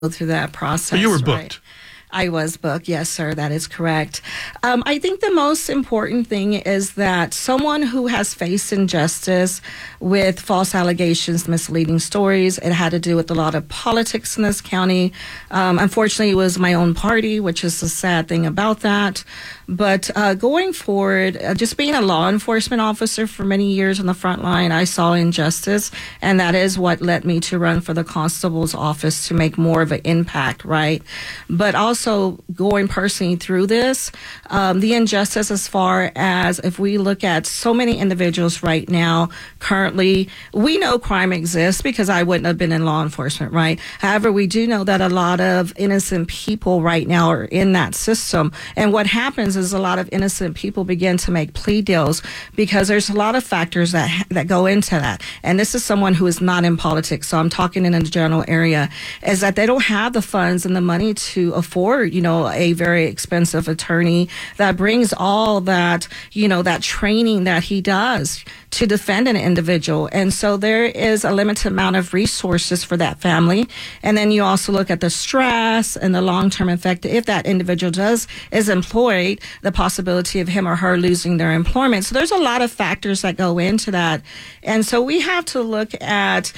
through that process. So you were right? booked. I was booked. Yes, sir. That is correct. I think the most important thing is that someone who has faced injustice with false allegations, misleading stories, it had to do with a lot of politics in this county. Unfortunately, it was my own party, which is the sad thing about that. But going forward, just being a law enforcement officer for many years on the front line, I saw injustice, and that is what led me to run for the constable's office to make more of an impact, right? But also going personally through this, the injustice as far as if we look at so many individuals right now, currently, we know crime exists because I wouldn't have been in law enforcement, right? However, we do know that a lot of innocent people right now are in that system. And what happens is a lot of innocent people begin to make plea deals because there's a lot of factors that go into that. And this is someone who is not in politics, so I'm talking in a general area, is that they don't have the funds and the money to afford, a very expensive attorney that brings all that, that training that he does to defend an individual. And so there is a limited amount of resources for that family. And then you also look at the stress and the long-term effect. If that individual is employed, the possibility of him or her losing their employment. So there's a lot of factors that go into that. And so we have to look at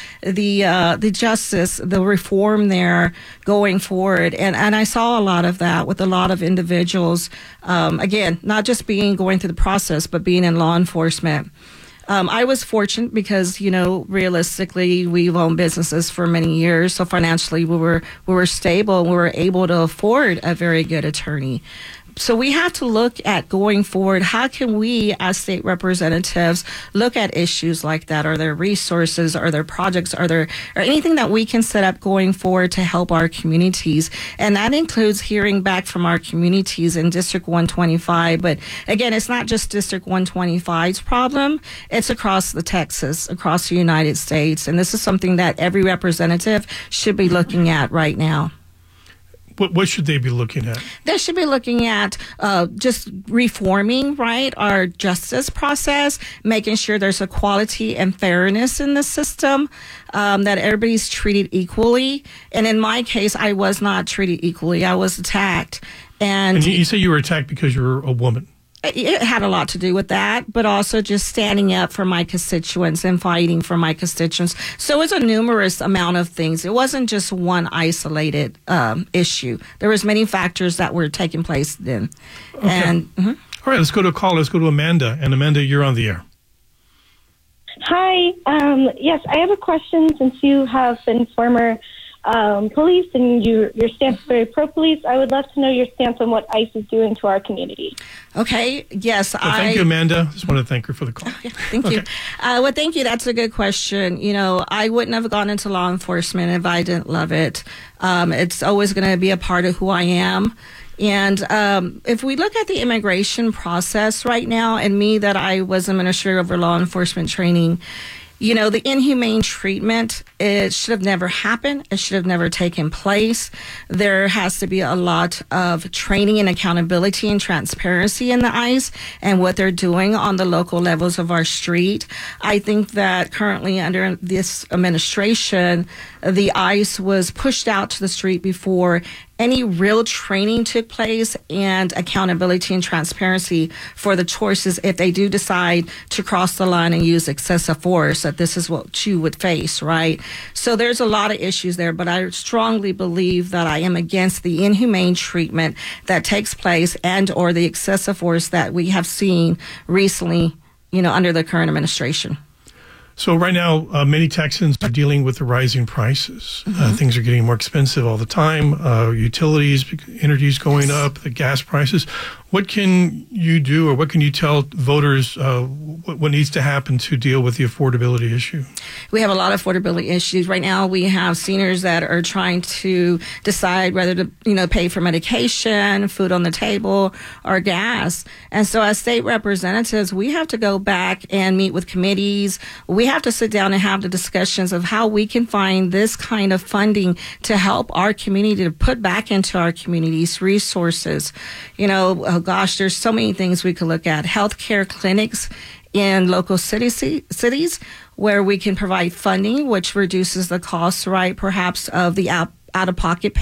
the justice, the reform there going forward. And I saw a lot of that with a lot of individuals. Again, not just going through the process, but being in law enforcement. I was fortunate because, realistically, we've owned businesses for many years. So financially, we were stable and we were able to afford a very good attorney. So we have to look at going forward, how can we as state representatives look at issues like that? Are there resources? Are there projects? Or anything that we can set up going forward to help our communities? And that includes hearing back from our communities in District 125. But again, it's not just District 125's problem. It's across Texas, across the United States. And this is something that every representative should be looking at right now. What should they be looking at? They should be looking at just reforming, right, our justice process, making sure there's equality and fairness in the system, that everybody's treated equally. And in my case, I was not treated equally. I was attacked. And you say you were attacked because you're a woman. It had a lot to do with that, but also just standing up for my constituents and fighting for my constituents. So it's a numerous amount of things. It wasn't just one isolated issue. There was many factors that were taking place then. Okay. And all right, let's go to a call. Let's go to Amanda. And Amanda, you're on the air. Hi. Yes, I have a question. Since you have been former police and your stance is very pro-police, I would love to know your stance on what ICE is doing to our community. Okay. Yes. Well, thank you, Amanda. Just want to thank her for the call. Yeah, thank you. Well, thank you. That's a good question. I wouldn't have gone into law enforcement if I didn't love it. It's always going to be a part of who I am. And if we look at the immigration process right now, and me that I was administrator over law enforcement training, the inhumane treatment, it should have never happened. It should have never taken place. There has to be a lot of training and accountability and transparency in the ICE and what they're doing on the local levels of our street. I think that currently under this administration, the ICE was pushed out to the street before any real training took place and accountability and transparency for the choices if they do decide to cross the line and use excessive force, that this is what you would face, right? So there's a lot of issues there, but I strongly believe that I am against the inhumane treatment that takes place and or the excessive force that we have seen recently, under the current administration. So right now, many Texans are dealing with the rising prices. Mm-hmm. Things are getting more expensive all the time. Utilities, energy's going up, the gas prices. What can you do, or what can you tell voters what needs to happen to deal with the affordability issue? We have a lot of affordability issues. Right now, we have seniors that are trying to decide whether to, pay for medication, food on the table, or gas. And so as state representatives, we have to go back and meet with committees. We have to sit down and have the discussions of how we can find this kind of funding to help our community, to put back into our communities resources. There's so many things we could look at. Healthcare clinics in local cities where we can provide funding, which reduces the cost, right, perhaps of the out-of-pocket